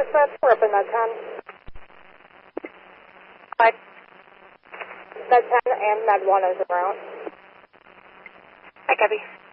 Dispatch, we're up in Med 10. Hi. Med 10 and Med 1 is en route. Hi, copy.